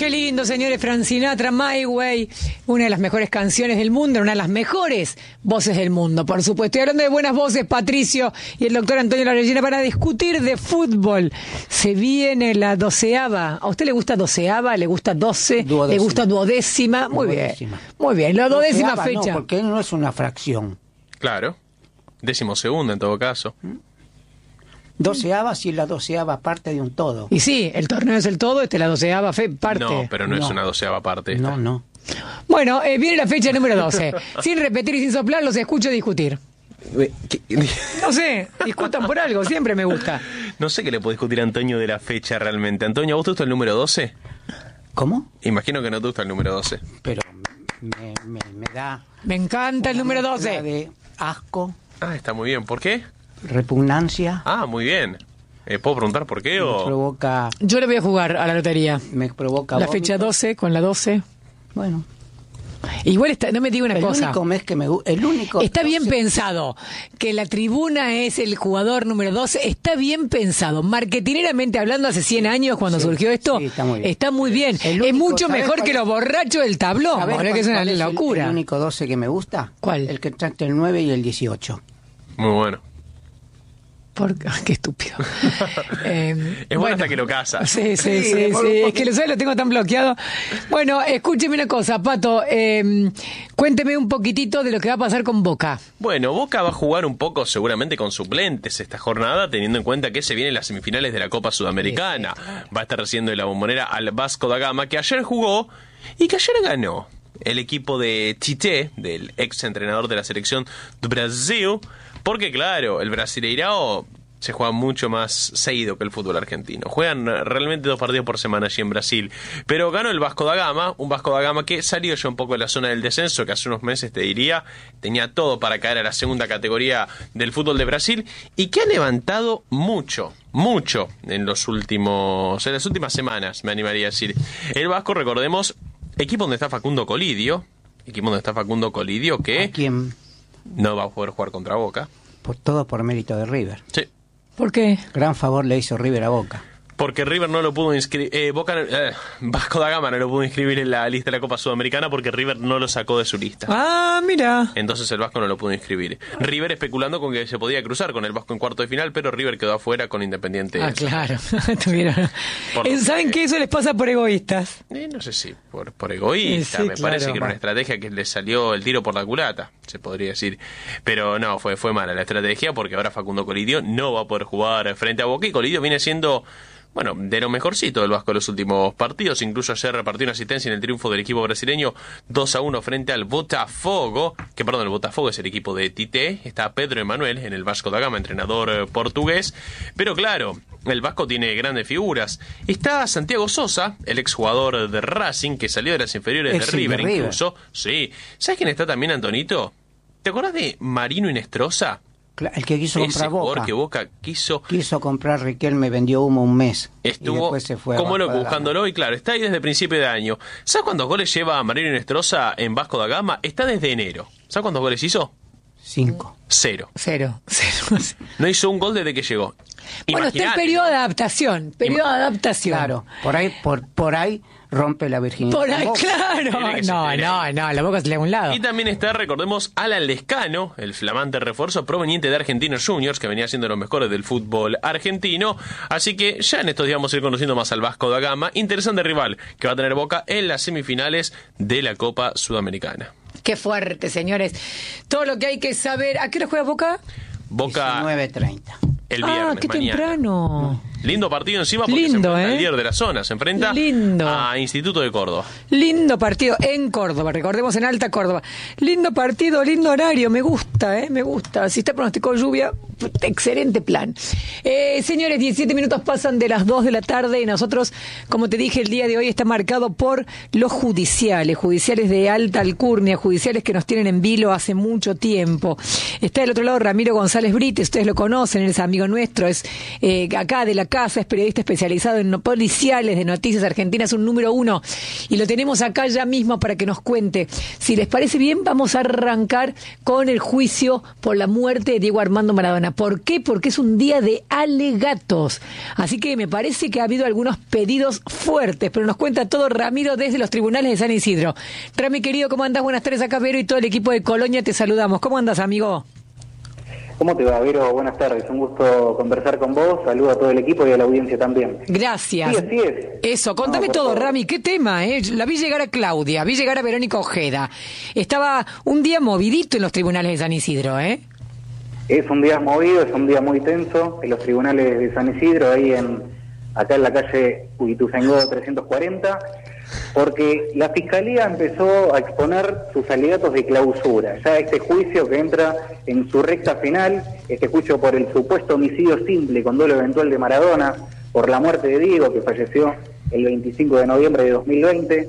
Qué lindo, señores. Frank Sinatra, My Way, una de las mejores canciones del mundo, una de las mejores voces del mundo, por supuesto. Y hablando de buenas voces, Patricio y el doctor Antonio Larreyna para discutir de fútbol. Se viene la 12ª. ¿A usted le gusta 12ª? ¿Le gusta 12? ¿Le gusta 12ª? Muy bien. Muy bien, la 12ª fecha. No, porque no es una fracción. Claro. 12ª en todo caso. 12ª si es la 12ª parte de un todo. Y sí, el torneo es el todo, la 12ª parte. No, pero no es una 12ª parte esta. No. Bueno, viene la fecha número 12. Sin repetir y sin soplar, los escucho discutir. No sé, discutan por algo, siempre me gusta. No sé qué le puedo discutir a Antonio de la fecha realmente. Antonio, ¿a vos te gusta el número 12? ¿Cómo? Imagino que no te gusta el número 12. Pero me da... Me encanta el número 12. De asco. Ah, está muy bien. ¿Por qué? Repugnancia. Ah, muy bien. ¿Puedo preguntar por qué o...? Me provoca... Yo le voy a jugar a la lotería. Me provoca la vómito. fecha 12 con la 12. Bueno. Igual no me diga una cosa. El único mes que me gusta... Está bien pensado que la tribuna es el jugador número 12. Está bien pensado. Marketineramente hablando, hace 100 años cuando surgió esto, sí, está muy bien. Es mucho mejor que los borrachos del tablón. Que es una locura. El único 12 que me gusta. ¿Cuál? El que está entre el 9 y el 18. Muy bueno. Qué estúpido. Es bueno hasta que lo casas. Sí. Es que lo tengo tan bloqueado. Bueno, escúcheme una cosa, Pato. Cuénteme un poquitito de lo que va a pasar con Boca. Bueno, Boca va a jugar un poco seguramente con suplentes esta jornada, teniendo en cuenta que se vienen las semifinales de la Copa Sudamericana. Va a estar recibiendo de la Bombonera al Vasco da Gama, que ayer jugó y que ayer ganó. El equipo de Tite, del ex entrenador de la selección de Brasil, porque claro, el Brasileirao se juega mucho más seguido que el fútbol argentino. Juegan realmente 2 partidos por semana allí en Brasil. Pero ganó el Vasco da Gama, un Vasco da Gama que salió ya un poco de la zona del descenso, que hace unos meses te diría, tenía todo para caer a la segunda categoría del fútbol de Brasil, y que ha levantado mucho en las últimas semanas, me animaría a decir. El Vasco, recordemos, equipo donde está Facundo Colidio, que... ¿A quién? No va a poder jugar contra Boca. Todo por mérito de River. Sí. ¿Por qué? Gran favor le hizo River a Boca. Porque River no lo pudo inscribir, Vasco da Gama no lo pudo inscribir en la lista de la Copa Sudamericana porque River no lo sacó de su lista. Ah, mira. Entonces el Vasco no lo pudo inscribir. River especulando con que se podía cruzar con el Vasco en cuarto de final, pero River quedó afuera con Independiente. Ah, claro. ¿Saben qué? Eso les pasa por egoístas. No sé si por egoísta. Me parece que era una estrategia que le salió el tiro por la culata, se podría decir. Pero no, fue mala la estrategia porque ahora Facundo Colidio no va a poder jugar frente a Boca, y Colidio viene siendo... Bueno, de lo mejorcito del Vasco en los últimos partidos. Incluso ayer repartió una asistencia en el triunfo del equipo brasileño 2-1 frente al Botafogo. El Botafogo es el equipo de Tite. Está Pedro Emanuel en el Vasco da Gama, entrenador portugués. Pero claro, el Vasco tiene grandes figuras. Está Santiago Sosa, el exjugador de Racing, que salió de las inferiores de River incluso. Sí. ¿Sabes quién está también, Antonito? ¿Te acordás de Marino Inestrosa? El que quiso comprar Boca. Que Boca quiso comprar Riquelme, vendió humo un mes. Estuvo y después se fue como loco buscándolo, y claro, está ahí desde el principio de año. ¿Sabes cuántos goles lleva a Marino Inestrosa en Vasco da Gama? Está desde enero. ¿Sabes cuántos goles hizo? 5. 0. No hizo un gol desde que llegó. Bueno, está en periodo de adaptación. Claro, por ahí rompe la virginidad. Por ahí, claro. No, la Boca se le da a un lado. Y también está, recordemos, Alan Lescano, el flamante refuerzo proveniente de Argentinos Juniors, que venía siendo los mejores del fútbol argentino. Así que ya en estos días vamos a ir conociendo más al Vasco da Gama. Interesante rival que va a tener Boca en las semifinales de la Copa Sudamericana. Qué fuerte, señores. Todo lo que hay que saber. ¿A qué hora juega Boca? Boca 19:30. El viernes, qué mañana. Temprano. Lindo partido encima porque se enfrenta al líder de la zona, se enfrenta a Instituto de Córdoba. Lindo partido en Córdoba, recordemos, en Alta Córdoba. Lindo partido, lindo horario, me gusta, me gusta. Si está pronosticado lluvia, excelente plan. Señores, 17 minutos pasan de las 2 de la tarde y nosotros, como te dije, el día de hoy está marcado por los judiciales de alta alcurnia, judiciales que nos tienen en vilo hace mucho tiempo. Está del otro lado Ramiro González Brites, ustedes lo conocen, él es amigo nuestro, es acá de la casa, es periodista especializado en policiales de Noticias Argentinas, un número 1, y lo tenemos acá ya mismo para que nos cuente. Si les parece bien, vamos a arrancar con el juicio por la muerte de Diego Armando Maradona. ¿Por qué? Porque es un día de alegatos. Así que me parece que ha habido algunos pedidos fuertes, pero nos cuenta todo Ramiro desde los tribunales de San Isidro. Rami, querido, ¿cómo andás? Buenas tardes, acá Vero y todo el equipo de Colonia, te saludamos. ¿Cómo andás, amigo? ¿Cómo te va, Vero? Buenas tardes, un gusto conversar con vos, saludo a todo el equipo y a la audiencia también. Gracias. Sí, así es. Eso, contame todo, favor. Rami, ¿qué tema? La vi llegar a Claudia, vi llegar a Verónica Ojeda. Estaba un día movidito en los tribunales de San Isidro, ¿eh? Es un día movido, es un día muy tenso en los tribunales de San Isidro, acá en la calle Ituzaingó 340, porque la Fiscalía empezó a exponer sus alegatos de clausura. Ya este juicio que entra en su recta final, este juicio por el supuesto homicidio simple con dolo eventual de Maradona, por la muerte de Diego, que falleció el 25 de noviembre de 2020.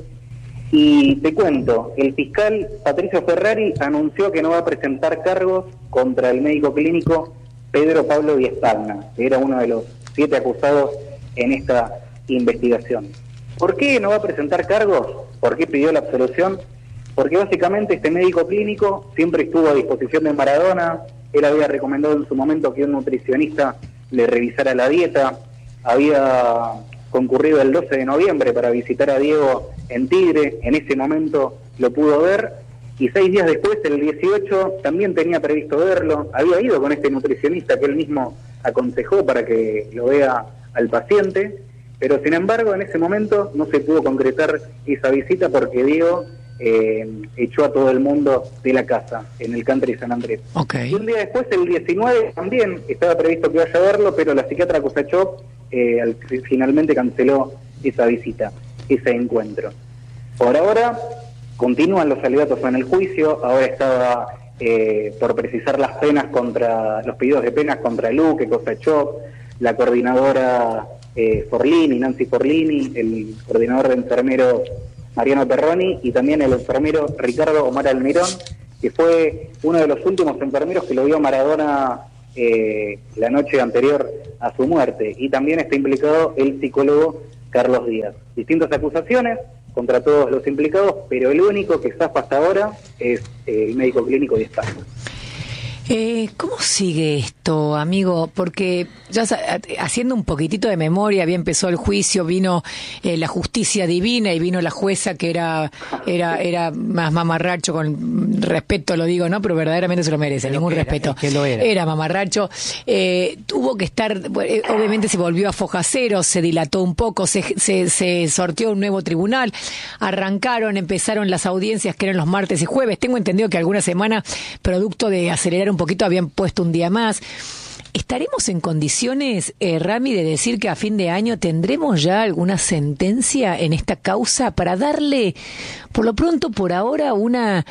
Y te cuento, el fiscal Patricio Ferrari anunció que no va a presentar cargos contra el médico clínico Pedro Pablo Di Spagna, que era uno de los 7 acusados en esta investigación. ¿Por qué no va a presentar cargos? ¿Por qué pidió la absolución? Porque básicamente este médico clínico siempre estuvo a disposición de Maradona. Él había recomendado en su momento que un nutricionista le revisara la dieta. Había concurrido el 12 de noviembre para visitar a Diego en Tigre. En ese momento lo pudo ver. Y 6 días después, el 18, también tenía previsto verlo. Había ido con este nutricionista que él mismo aconsejó para que lo vea al paciente. Pero sin embargo, en ese momento no se pudo concretar esa visita porque Diego echó a todo el mundo de la casa en el country San Andrés. Okay. Y un día después, el 19, también estaba previsto que vaya a verlo, pero la psiquiatra Cosachov finalmente canceló esa visita, ese encuentro. Por ahora, continúan los alegatos en el juicio. Ahora estaba por precisar las penas los pedidos de penas contra Luque, Cosachov, la coordinadora Nancy Forlini, el coordinador de enfermeros Mariano Perroni y también el enfermero Ricardo Omar Almirón, que fue uno de los últimos enfermeros que lo vio Maradona la noche anterior a su muerte. Y también está implicado el psicólogo Carlos Díaz. Distintas acusaciones contra todos los implicados, pero el único que zafa hasta ahora es el médico clínico de España. ¿Cómo sigue esto, amigo? Porque ya haciendo un poquitito de memoria, bien empezó el juicio, vino la justicia divina y vino la jueza que era más mamarracho, con respeto lo digo, ¿no? Pero verdaderamente se lo merece, ningún respeto. Que lo era. Era mamarracho. Tuvo que estar, obviamente se volvió a foja cero, se dilató un poco, se sorteó un nuevo tribunal, empezaron las audiencias que eran los martes y jueves. Tengo entendido que alguna semana, producto de acelerar un poquito, habían puesto un día más. ¿Estaremos en condiciones, Rami, de decir que a fin de año tendremos ya alguna sentencia en esta causa para darle, por lo pronto, por ahora, un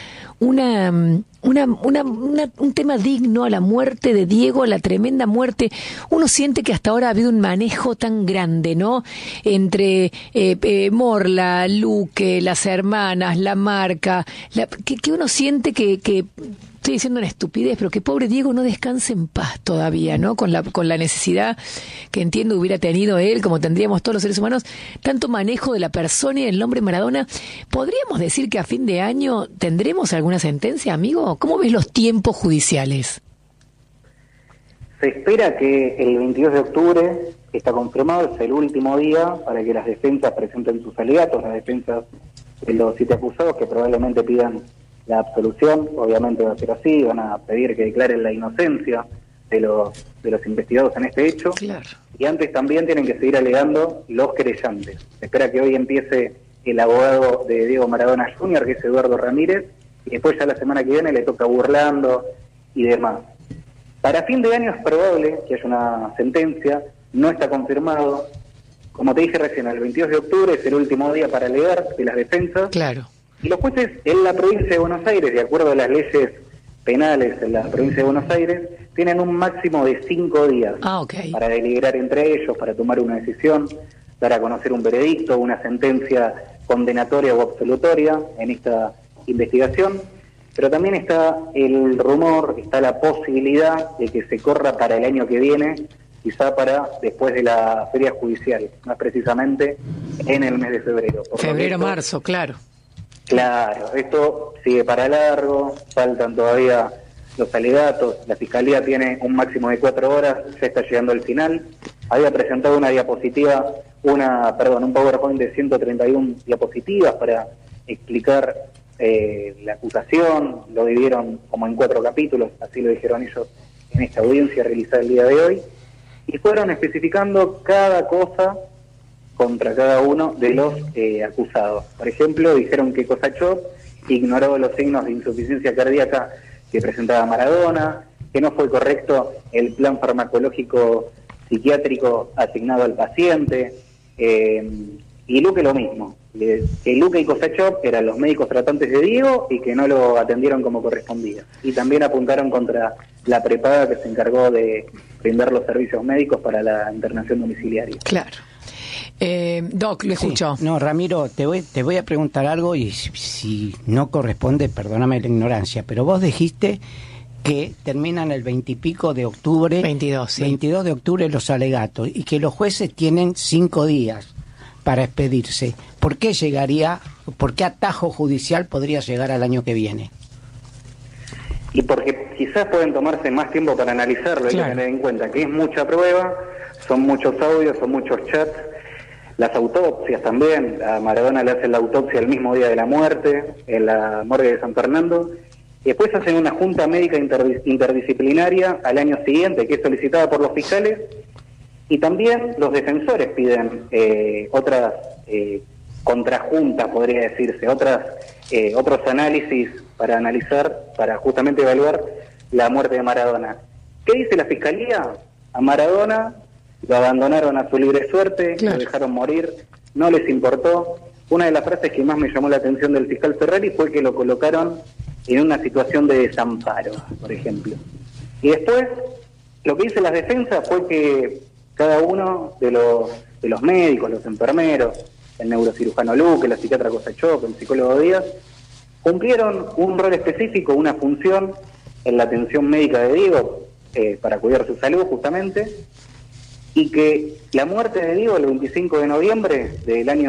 tema digno a la muerte de Diego, a la tremenda muerte? Uno siente que hasta ahora ha habido un manejo tan grande, ¿no? Entre Morla, Luque, las hermanas, la marca, que uno siente que estoy diciendo una estupidez, pero que pobre Diego no descanse en paz todavía, ¿no? Con la necesidad que entiendo hubiera tenido él, como tendríamos todos los seres humanos, tanto manejo de la persona y del nombre Maradona. ¿Podríamos decir que a fin de año tendremos alguna sentencia, amigo? ¿Cómo ves los tiempos judiciales? Se espera que el 22 de octubre, está confirmado, es el último día para que las defensas presenten sus alegatos, las defensas de los 7 acusados que probablemente pidan la absolución. Obviamente va a ser así, van a pedir que declaren la inocencia de los investigados en este hecho. Claro. Y antes también tienen que seguir alegando los querellantes. Se espera que hoy empiece el abogado de Diego Maradona Jr., que es Eduardo Ramírez, y después ya la semana que viene le toca Burlando y demás. Para fin de año es probable que haya una sentencia, no está confirmado. Como te dije recién, el 22 de octubre es el último día para alegar de las defensas. Claro. Y los jueces en la provincia de Buenos Aires, de acuerdo a las leyes penales en la provincia de Buenos Aires, tienen un máximo de 5 días para deliberar entre ellos, para tomar una decisión, dar a conocer un veredicto, una sentencia condenatoria o absolutoria en esta investigación. Pero también está el rumor, está la posibilidad de que se corra para el año que viene quizá para después de la feria judicial, más precisamente en el mes de febrero. Febrero-marzo, claro. Claro, esto sigue para largo, faltan todavía los alegatos, la Fiscalía tiene un máximo de 4 horas, ya está llegando al final. Había presentado una diapositiva, un PowerPoint de 131 diapositivas para explicar la acusación, lo dividieron como en 4 capítulos, así lo dijeron ellos en esta audiencia realizada el día de hoy, y fueron especificando cada cosa contra cada uno de los acusados. Por ejemplo, dijeron que Kosachov ignoró los signos de insuficiencia cardíaca que presentaba Maradona, que no fue correcto el plan farmacológico psiquiátrico asignado al paciente, y Luque lo mismo, que Luque y Kosachov eran los médicos tratantes de Diego y que no lo atendieron como correspondía. Y también apuntaron contra la prepaga que se encargó de brindar los servicios médicos para la internación domiciliaria. Claro. Doc, lo escucho. Sí. No, Ramiro, te voy a preguntar algo y si no corresponde, perdóname la ignorancia, pero vos dijiste que terminan el 20 y pico de octubre, 22, sí. 22 de octubre los alegatos, y que los jueces tienen 5 días para expedirse. ¿Por qué atajo judicial podría llegar al año que viene? Y porque quizás pueden tomarse más tiempo para analizarlo, hay que tener en cuenta que es mucha prueba, son muchos audios, son muchos chats, las autopsias también, a Maradona le hacen la autopsia el mismo día de la muerte, en la morgue de San Fernando, y después hacen una junta médica interdisciplinaria al año siguiente, que es solicitada por los fiscales, y también los defensores piden otras contrajuntas, podría decirse, otros análisis para analizar, para justamente evaluar la muerte de Maradona. ¿Qué dice la Fiscalía? A Maradona lo abandonaron a su libre suerte, Lo dejaron morir, no les importó. Una de las frases que más me llamó la atención del fiscal Ferrari fue que lo colocaron en una situación de desamparo, por ejemplo. Y después, lo que dice las defensas fue que cada uno de los médicos, los enfermeros, el neurocirujano Luque, la psiquiatra Kosachov, el psicólogo Díaz, cumplieron un rol específico, una función en la atención médica de Diego, para cuidar su salud justamente, y que la muerte de Diego el 25 de noviembre del año